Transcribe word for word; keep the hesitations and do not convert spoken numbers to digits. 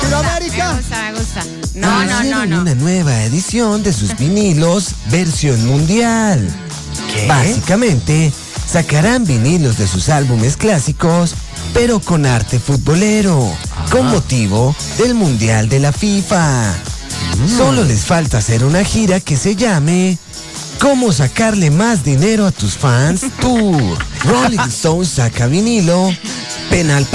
Latinoamérica. Me gusta, me gusta. No, no, no, no. Una nueva edición de sus vinilos versión mundial. ¿Qué? Básicamente, sacarán vinilos de sus álbumes clásicos, pero con arte futbolero, con motivo del Mundial de la FIFA. Mm. Solo les falta hacer una gira que se llame ¿Cómo sacarle más dinero a tus fans? Tour. Rolling Stone saca vinilo, penal